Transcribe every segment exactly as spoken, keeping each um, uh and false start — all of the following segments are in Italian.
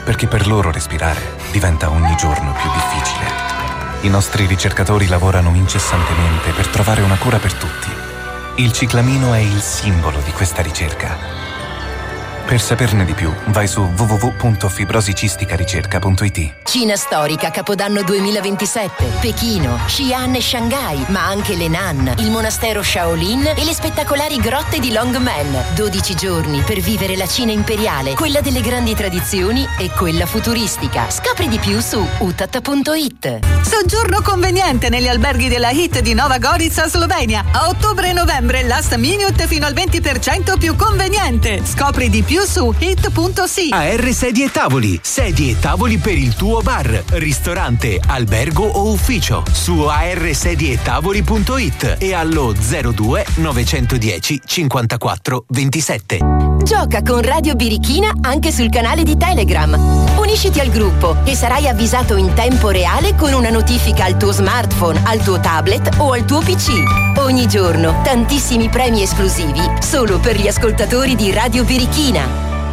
perché per loro respirare diventa ogni giorno più difficile. I nostri ricercatori lavorano incessantemente per trovare una cura per tutti. Il ciclamino è il simbolo di questa ricerca. Per saperne di più, vai su w w w punto fibrosicisticaricerca punto i t. Cina storica Capodanno duemilaventisette, Pechino, Xi'an e Shanghai, ma anche l'Henan, il monastero Shaolin e le spettacolari grotte di Longmen. dodici giorni per vivere la Cina imperiale, quella delle grandi tradizioni e quella futuristica. Scopri di più su u t a t punto i t. Soggiorno conveniente negli alberghi della Hit di Nova Gorica, Slovenia. A ottobre e novembre last minute fino al venti per cento più conveniente. Scopri di più su hit punto si. A R Sedie e Tavoli. Sedie e tavoli per il tuo bar, ristorante, albergo o ufficio. Su a r sedie e tavoli punto i t e allo zero due novecentodieci cinquantaquattro ventisette. Gioca con Radio Birichina anche sul canale di Telegram. Unisciti al gruppo e sarai avvisato in tempo reale con una notifica al tuo smartphone, al tuo tablet o al tuo P C. Ogni giorno tantissimi premi esclusivi solo per gli ascoltatori di Radio Birichina.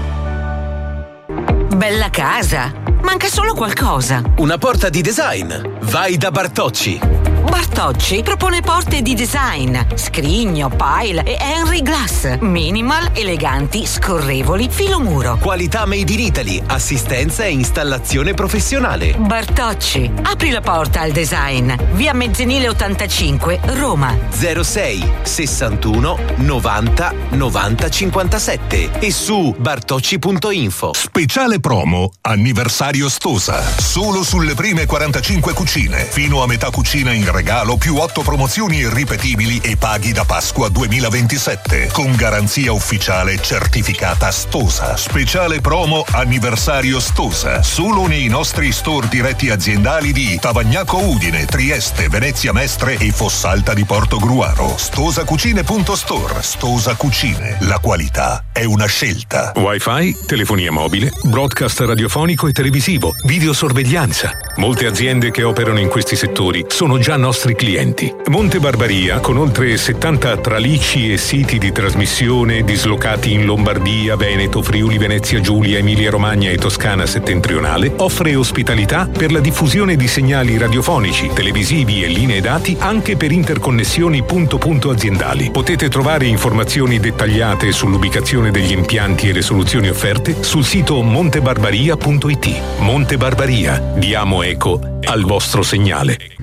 Bella casa, manca solo qualcosa. Una porta di design. Vai da Bartocci. Bartocci propone porte di design, scrigno, pile e Henry Glass. Minimal, eleganti, scorrevoli, filo muro. Qualità made in Italy, assistenza e installazione professionale. Bartocci, apri la porta al design. Via Mezzenile ottantacinque, Roma. zero sei sessantuno novanta novanta cinquantasette e su bartocci punto info. Speciale promo anniversario Stosa. Solo sulle prime quarantacinque cucine. Fino a metà cucina in regalo più otto promozioni irripetibili e paghi da Pasqua duemilaventisette con garanzia ufficiale certificata Stosa. Speciale promo anniversario Stosa solo nei nostri store diretti aziendali di Tavagnacco Udine, Trieste, Venezia Mestre e Fossalta di Portogruaro. stosacucine punto store. Stosa Cucine, la qualità è una scelta. Wi-Fi, telefonia mobile, broadcast radiofonico e televisivo, videosorveglianza. Molte aziende che operano in questi settori sono già nostri clienti. Monte Barbaria, con oltre settanta tralicci e siti di trasmissione dislocati in Lombardia, Veneto, Friuli, Venezia Giulia, Emilia Romagna e Toscana settentrionale, offre ospitalità per la diffusione di segnali radiofonici, televisivi e linee dati anche per interconnessioni punto-punto aziendali. Potete trovare informazioni dettagliate sull'ubicazione degli impianti e le soluzioni offerte sul sito montebarbaria punto i t. Monte Barbaria, diamo eco al vostro segnale.